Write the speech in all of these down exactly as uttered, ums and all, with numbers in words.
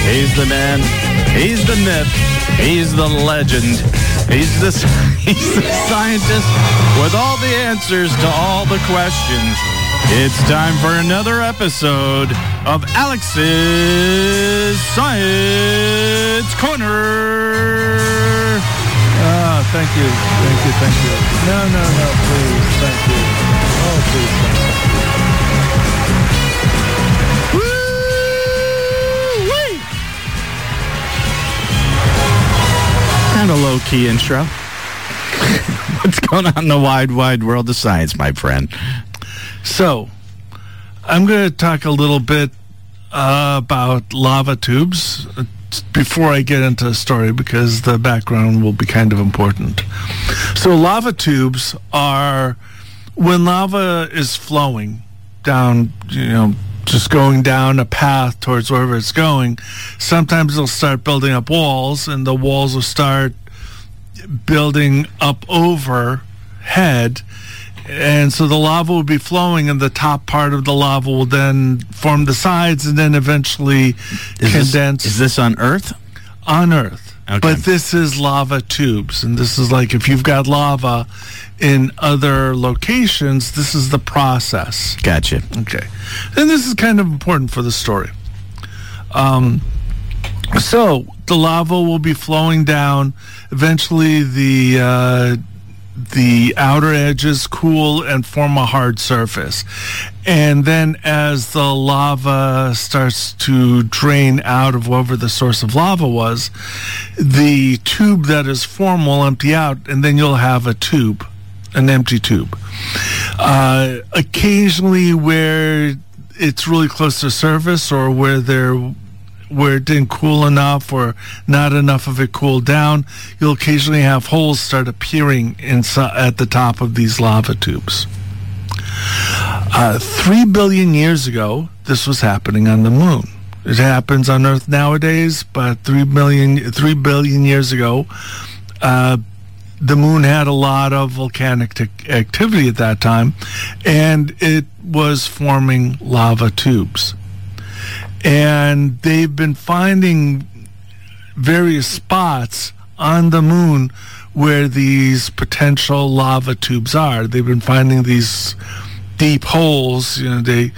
He's the man. He's the myth. He's the legend. He's the, he's the scientist with all the answers to all the questions. It's time for another episode of Alex's Science Corner. Ah, thank you. Thank you. Thank you. No, no, no, please. Thank you. Oh, please. Thank you. Woo-wee! Kind of low-key intro. What's going on in the wide, wide world of science, my friend? So, I'm going to talk a little bit uh, about lava tubes before I get into the story, because the background will be kind of important. So lava tubes are when lava is flowing down, you know, just going down a path towards wherever it's going. Sometimes they'll start building up walls, and the walls will start building up overhead. And so the lava will be flowing, and the top part of the lava will then form the sides, and then eventually is condense. This, is this on Earth? On Earth. Okay. But this is lava tubes. And this is like if you've got lava in other locations, this is the process. Gotcha. Okay. And this is kind of important for the story. Um, so the lava will be flowing down. Eventually the... Uh, the outer edges cool and form a hard surface. And then as the lava starts to drain out of wherever the source of lava was, the tube that is formed will empty out, and then you'll have a tube, an empty tube. Uh, occasionally where it's really close to the surface, or where there where it didn't cool enough or not enough of it cooled down, you'll occasionally have holes start appearing inside at the top of these lava tubes. Uh, three billion years ago, this was happening on the moon. It happens on Earth nowadays, but three million, three billion years ago, uh, the moon had a lot of volcanic t- activity at that time, and it was forming lava tubes. And they've been finding various spots on the moon where these potential lava tubes are. They've been finding these deep holes, you know, they...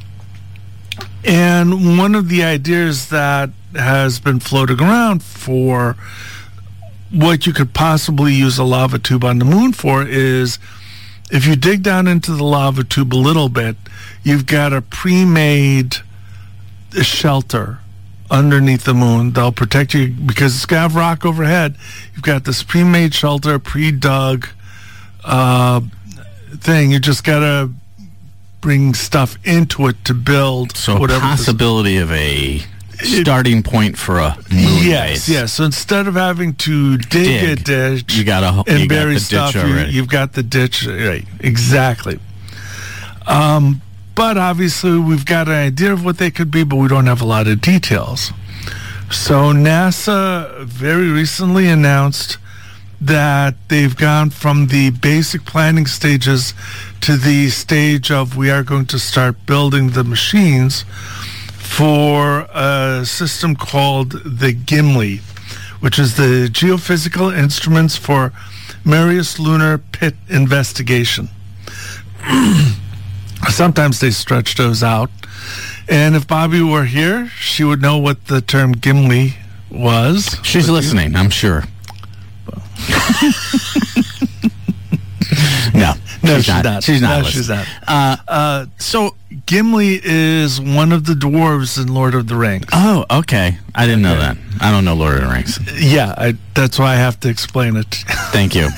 And one of the ideas that has been floating around for what you could possibly use a lava tube on the moon for is, if you dig down into the lava tube a little bit, you've got a pre-made shelter underneath the moon. They'll protect you because it's got rock overhead. You've got this pre-made shelter, pre-dug uh, thing. You just got to bring stuff into it to build. So whatever possibility this, of a starting point for a moon yes, base. Yes. So instead of having to dig, dig. a ditch you gotta, and you bury got the stuff, ditch already. You, you've got the ditch. Right. Exactly. Um, But obviously, we've got an idea of what they could be, but we don't have a lot of details. So NASA very recently announced that they've gone from the basic planning stages to the stage of we are going to start building the machines for a system called the GIMLI, which is the Geophysical Instruments for Marius Lunar Pit Investigation. Sometimes they stretch those out. And if Bobby were here, she would know what the term GIMLI was. She's But listening, you... I'm sure. no, no, she's, she's not. not. She's not. No, listening. she's not. Uh, uh, so Gimli is one of the dwarves in Lord of the Rings. Oh, okay. I didn't know Okay. that. I don't know Lord of the Rings. Yeah, I, that's why I have to explain it. Thank you.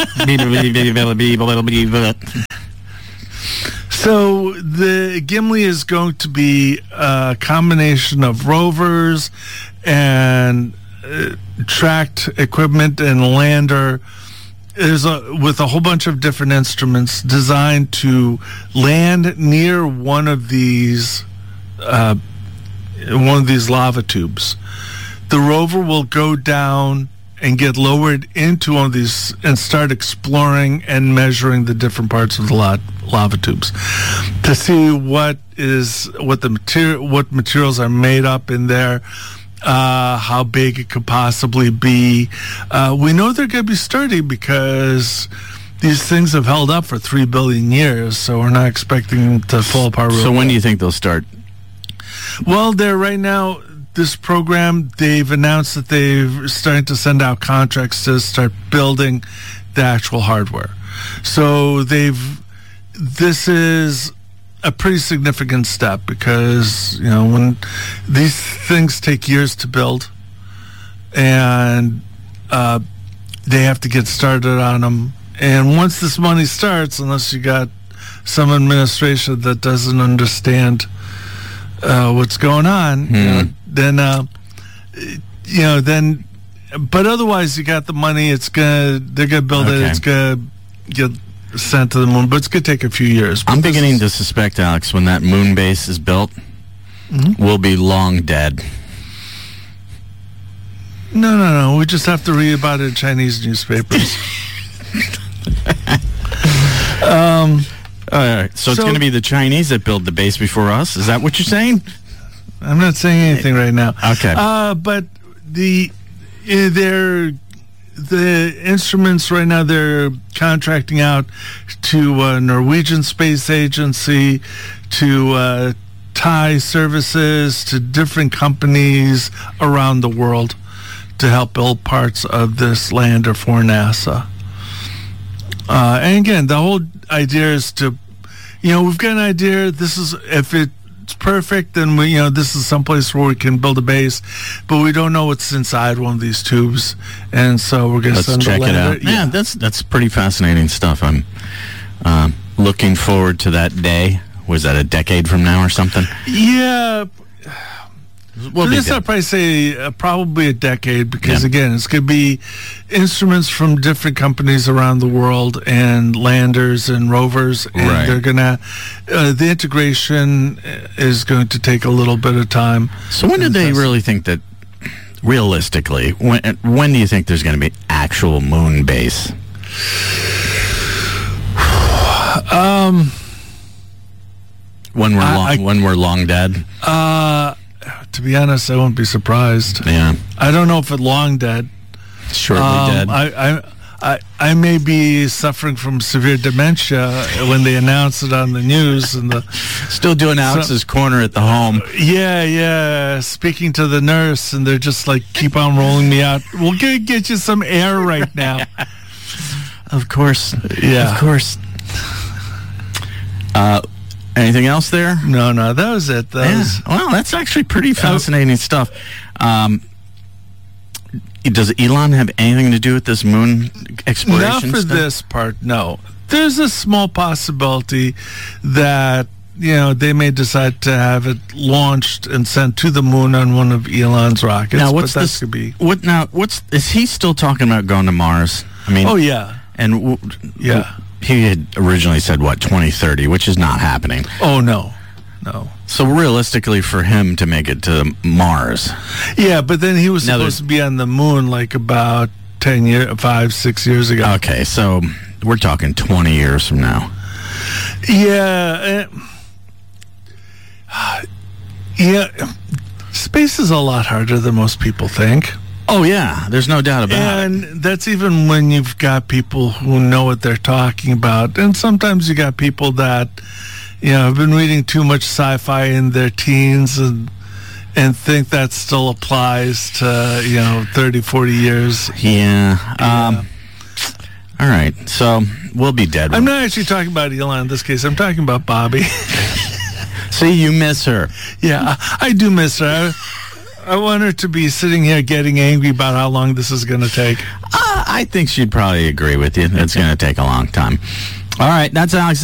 So the Gimli is going to be a combination of rovers and uh, tracked equipment and lander. Is a, with a whole bunch of different instruments designed to land near one of these uh, one of these lava tubes. The rover will go down and get lowered into one of these and start exploring and measuring the different parts of the la- lava tubes to see what is what the material what materials are made up in there, uh, how big it could possibly be. Uh, we know they're going to be sturdy because these things have held up for three billion years, so we're not expecting them to fall apart. So when do you think they'll start? Well, they're right now, this program, they've announced that they're starting to send out contracts to start building the actual hardware. So they've, this is a pretty significant step because, you know, when these things take years to build and uh, they have to get started on them. And once this money starts, unless you got some administration that doesn't understand uh, what's going on, hmm. you know, then, uh, you know, then, but otherwise you got the money, it's gonna, they're gonna build okay. it, it's gonna get sent to the moon, but it's gonna take a few years. I'm beginning is, to suspect, Alex, when that moon base is built, mm-hmm. we'll be long dead. No, no, no, we just have to read about it in Chinese newspapers. um, All right, so, so it's going to be the Chinese that build the base before us? Is that what you're saying? I'm not saying anything right now. Okay. Uh, but the uh, they're the instruments right now, they're contracting out to uh, Norwegian Space Agency, to uh, Thai services, to different companies around the world to help build parts of this lander for NASA. Uh, and again, the whole idea is to, you know, we've got an idea. This is, if it's perfect, then we, you know, this is someplace where we can build a base, but we don't know what's inside one of these tubes, and so we're going to send check the lander. it out. Yeah. yeah, that's that's pretty fascinating stuff. I'm uh, looking forward to that day. Was that a decade from now or something? Yeah. We'll this I'd probably say uh, probably a decade because, yeah. again, it's going to be instruments from different companies around the world and landers and rovers, and right. they're going to, uh, the integration is going to take a little bit of time. So when do they really think that, realistically, when, when do you think there's going to be actual moon base? um, when we're I, long, I, when we're long dead? Uh... To be honest, I won't be surprised. Yeah, I don't know if it's long dead, shortly um, dead. I, I, I, I may be suffering from severe dementia when they announce it on the news and the still doing Alex's so, corner at the home. Yeah, yeah. Speaking to the nurse, and they're just like, keep on rolling me out. We'll get get you some air right now. Of course, yeah, of course. Uh. Anything else there? No, no, that was it. That yeah. was, well, that's actually pretty fascinating uh, stuff. Um, does Elon have anything to do with this moon exploration Not for stuff? this part, no. There's a small possibility that, you know, they may decide to have it launched and sent to the moon on one of Elon's rockets. Now, what's but that this? Could be. What now? What's is he still talking about going to Mars? I mean, oh yeah, and w- yeah. W- He had originally said, what, twenty thirty, which is not happening. Oh, no. No. So realistically for him to make it to Mars. Yeah, but then he was now supposed to be on the moon like about ten years, five, six years ago. Okay, so we're talking twenty years from now. Yeah. Uh, yeah. Space is a lot harder than most people think. Oh, yeah. There's no doubt about and it. And that's even when you've got people who know what they're talking about. And sometimes you got people that, you know, have been reading too much sci-fi in their teens and and think that still applies to, you know, thirty, forty years. Yeah. yeah. Um, all right. So we'll be dead. I'm not actually talking about Elon in this case. I'm talking about Bobby. See, you miss her. Yeah, I, I do miss her. I, I want her to be sitting here getting angry about how long this is going to take. Uh, I think she'd probably agree with you. It's going to take a long time. All right, that's Alex.